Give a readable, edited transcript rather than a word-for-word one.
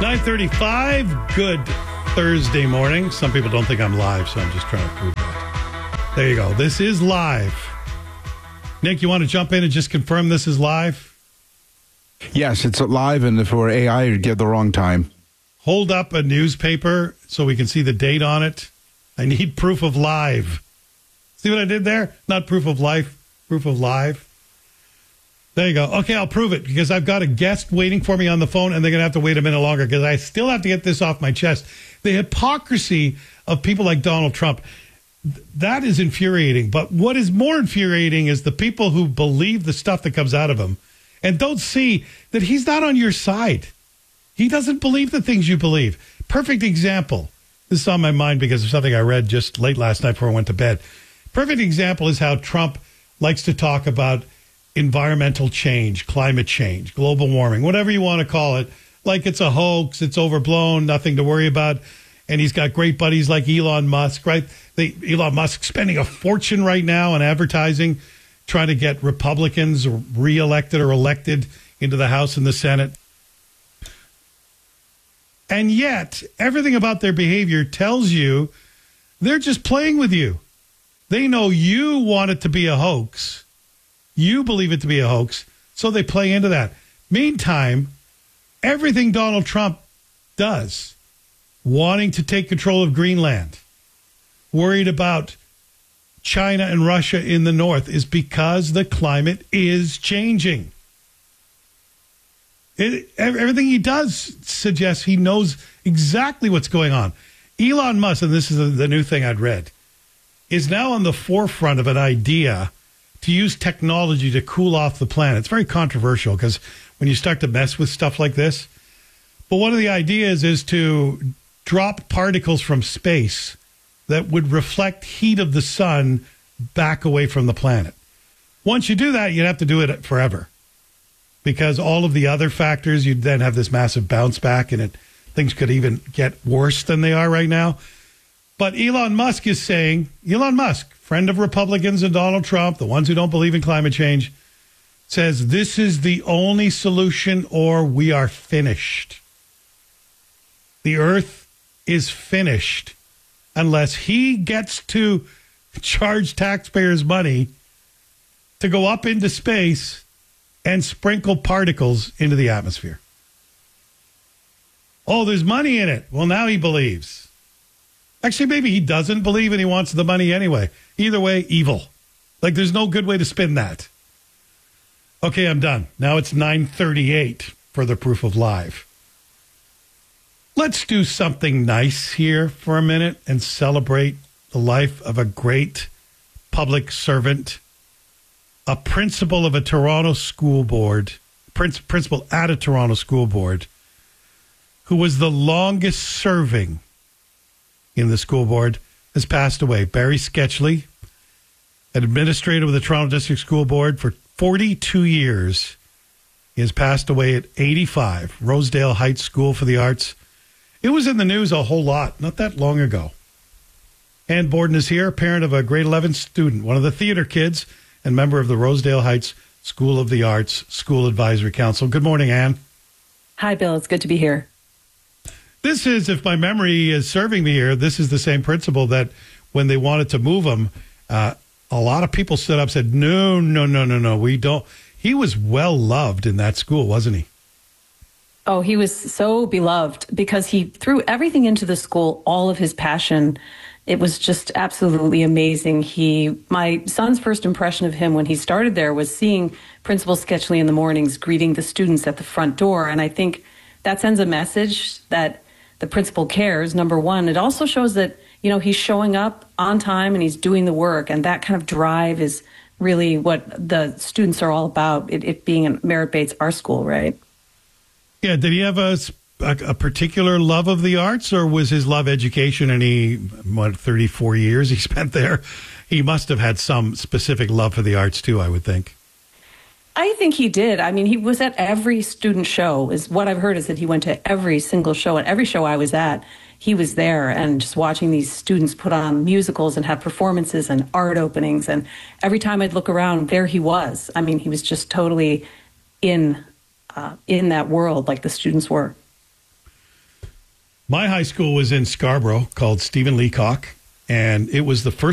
9:35. Good Thursday morning. Some people don't think I'm live, so I'm just trying to prove that. There you go. This is live. Nick, you want to jump in and just confirm this is live? Yes, it's live, and for AI, you get the wrong time. Hold up a newspaper so we can see the date on it. I need proof of live. See what I did there? Not proof of life, proof of live. There you go. Okay, I'll prove it because I've got a guest waiting for me on the phone, and they're going to have to wait a minute longer because I still have to get this off my chest. The hypocrisy of people like Donald Trump, that is infuriating. But what is more infuriating is the people who believe the stuff that comes out of him and don't see that he's not on your side. He doesn't believe the things you believe. Perfect example. This is on my mind because of something I read just late last night before I went to bed. Perfect example is how Trump likes to talk about environmental change, climate change, global warming, whatever you want to call it, like it's a hoax, it's overblown, nothing to worry about. And he's got great buddies like Elon Musk, right? Elon Musk spending a fortune right now on advertising, trying to get Republicans reelected or elected into the House and the Senate. And yet, everything about their behavior tells you they're just playing with you. They know you want it to be a hoax. You believe it to be a hoax, so they play into that. Meantime, everything Donald Trump does, wanting to take control of Greenland, worried about China and Russia in the north, is because the climate is changing. Everything he does suggests he knows exactly what's going on. Elon Musk, and this is the new thing I'd read, is now on the forefront of an idea to use technology to cool off the planet. It's very controversial because when you start to mess with stuff like this, but one of the ideas is to drop particles from space that would reflect heat of the sun back away from the planet. Once you do that, you'd have to do it forever because all of the other factors, you'd then have this massive bounce back and things could even get worse than they are right now. But Elon Musk is saying, Elon Musk, friend of Republicans and Donald Trump, the ones who don't believe in climate change, says this is the only solution or we are finished. The Earth is finished unless he gets to charge taxpayers money to go up into space and sprinkle particles into the atmosphere. Oh, there's money in it. Well, now he believes. Actually, maybe he doesn't believe and he wants the money anyway. Either way, evil. Like, there's no good way to spin that. Okay, I'm done. Now it's 9:38 for the proof of live. Let's do something nice here for a minute and celebrate the life of a great public servant, a principal of a Toronto school board, principal at a Toronto school board, who was the longest serving in the school board, has passed away. Barry Sketchley, an administrator of the Toronto District School Board for 42 years. He has passed away at 85. Rosedale Heights School for the Arts. It was in the news a whole lot, not that long ago. Ann Borden is here, parent of a grade 11 student, one of the theater kids, and member of the Rosedale Heights School of the Arts School Advisory Council. Good morning, Ann. Hi, Bill. It's good to be here. This is, if my memory is serving me here, this is the same principal that when they wanted to move him, a lot of people stood up and said, no, we don't. He was well loved in that school, wasn't he? Oh, he was so beloved because he threw everything into the school, all of his passion. It was just absolutely amazing. My son's first impression of him when he started there was seeing Principal Sketchley in the mornings greeting the students at the front door. And I think that sends a message that the principal cares, number one. It also shows that, he's showing up on time and he's doing the work. And that kind of drive is really what the students are all about, it being a merit-based art school, right? Yeah. Did he have a particular love of the arts, or was his love education, and 34 years he spent there? He must have had some specific love for the arts too, I would think. I think he did. I mean, he was at every student show. Is what I've heard is that he went to every single show. At every show I was at, he was there, and just watching these students put on musicals and have performances and art openings. And every time I'd look around, there he was. I mean, he was just totally in that world like the students were. My high school was in Scarborough called Stephen Leacock, and it was the first